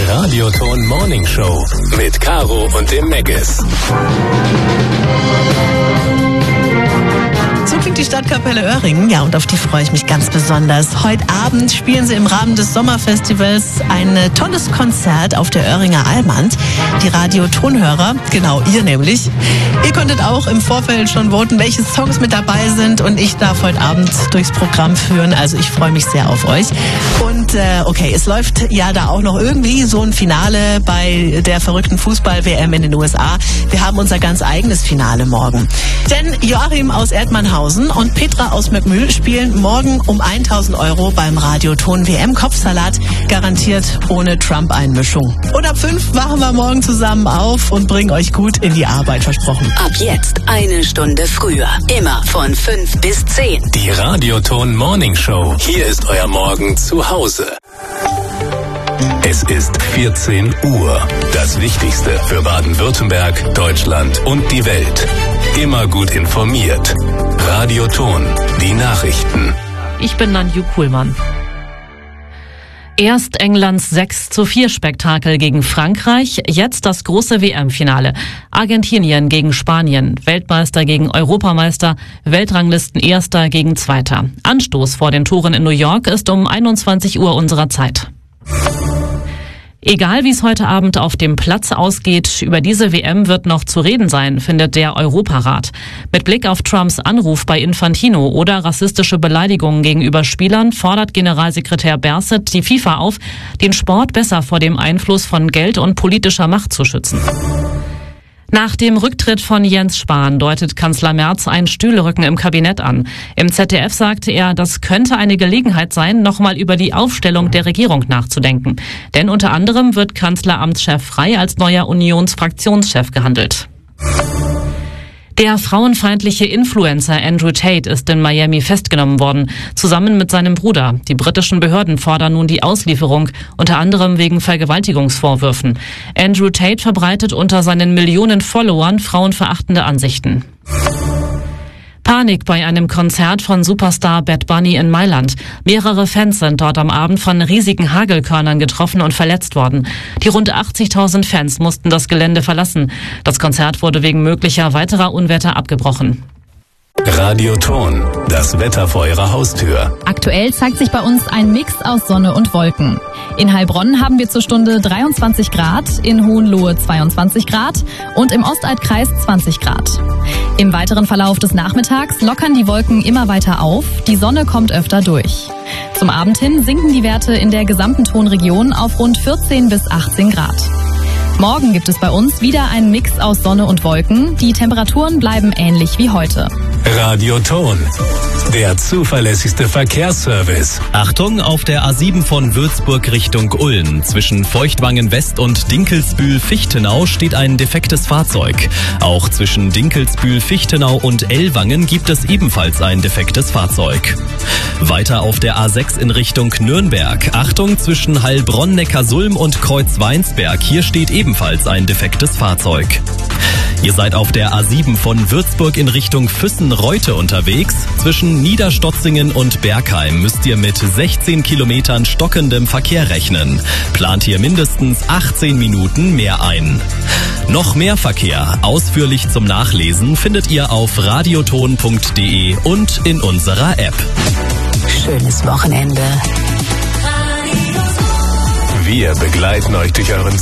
Radioton Morning Show mit Caro und dem Meggis. So klingt die Stadtkapelle Öhringen, ja, und auf die freue ich mich ganz besonders. Heute Abend spielen sie im Rahmen des Sommerfestivals ein tolles Konzert auf der Öhringer Almand. Die Radiotonhörer, genau, ihr nämlich. Ihr konntet auch im Vorfeld schon voten, welche Songs mit dabei sind, und ich darf heute Abend durchs Programm führen, also ich freue mich sehr auf euch. Und okay, es läuft ja da auch noch irgendwie so ein Finale bei der verrückten Fußball-WM in den USA. Wir haben unser ganz eigenes Finale morgen. Denn Joachim aus Erdmannhausen und Petra aus Möckmühl spielen morgen um 1.000 € beim Radioton WM-Kopfsalat, garantiert ohne Trump-Einmischung. Und ab 5 wachen wir morgen zusammen auf und bringen euch gut in die Arbeit, versprochen. Ab jetzt eine Stunde früher, immer von 5 bis 10. Die Radioton Morning Show. Hier ist euer Morgen zu Hause. Es ist 14 Uhr. Das Wichtigste für Baden-Württemberg, Deutschland und die Welt. Immer gut informiert. Radioton, die Nachrichten. Ich bin Nanju Kuhlmann. Erst Englands 6:4 Spektakel gegen Frankreich, jetzt das große WM-Finale. Argentinien gegen Spanien, Weltmeister gegen Europameister, Weltranglisten Erster gegen Zweiter. Anstoß vor den Toren in New York ist um 21 Uhr unserer Zeit. Egal wie es heute Abend auf dem Platz ausgeht, über diese WM wird noch zu reden sein, findet der Europarat. Mit Blick auf Trumps Anruf bei Infantino oder rassistische Beleidigungen gegenüber Spielern fordert Generalsekretär Berset die FIFA auf, den Sport besser vor dem Einfluss von Geld und politischer Macht zu schützen. Nach dem Rücktritt von Jens Spahn deutet Kanzler Merz ein Stühlerücken im Kabinett an. Im ZDF sagte er, das könnte eine Gelegenheit sein, nochmal über die Aufstellung der Regierung nachzudenken. Denn unter anderem wird Kanzleramtschef Frey als neuer Unionsfraktionschef gehandelt. Der frauenfeindliche Influencer Andrew Tate ist in Miami festgenommen worden, zusammen mit seinem Bruder. Die britischen Behörden fordern nun die Auslieferung, unter anderem wegen Vergewaltigungsvorwürfen. Andrew Tate verbreitet unter seinen Millionen Followern frauenverachtende Ansichten. Panik bei einem Konzert von Superstar Bad Bunny in Mailand. Mehrere Fans sind dort am Abend von riesigen Hagelkörnern getroffen und verletzt worden. Die rund 80.000 Fans mussten das Gelände verlassen. Das Konzert wurde wegen möglicher weiterer Unwetter abgebrochen. Radioton, das Wetter vor eurer Haustür. Aktuell zeigt sich bei uns ein Mix aus Sonne und Wolken. In Heilbronn haben wir zur Stunde 23 Grad, in Hohenlohe 22 Grad und im Ostalbkreis 20 Grad. Im weiteren Verlauf des Nachmittags lockern die Wolken immer weiter auf, die Sonne kommt öfter durch. Zum Abend hin sinken die Werte in der gesamten Tonregion auf rund 14 bis 18 Grad. Morgen gibt es bei uns wieder einen Mix aus Sonne und Wolken. Die Temperaturen bleiben ähnlich wie heute. Radioton, der zuverlässigste Verkehrsservice. Achtung, auf der A7 von Würzburg Richtung Ulm. Zwischen Feuchtwangen West und Dinkelsbühl-Fichtenau steht ein defektes Fahrzeug. Auch zwischen Dinkelsbühl-Fichtenau und Ellwangen gibt es ebenfalls ein defektes Fahrzeug. Weiter auf der A6 in Richtung Nürnberg. Achtung, zwischen Heilbronn-Neckarsulm und Kreuzweinsberg. Hier steht ebenfalls ein defektes Fahrzeug. Ihr seid auf der A7 von Würzburg in Richtung Füssen-Reute unterwegs. Zwischen Niederstotzingen und Bergheim müsst ihr mit 16 Kilometern stockendem Verkehr rechnen. Plant hier mindestens 18 Minuten mehr ein. Noch mehr Verkehr, ausführlich zum Nachlesen, findet ihr auf radioton.de und in unserer App. Schönes Wochenende. Wir begleiten euch durch euren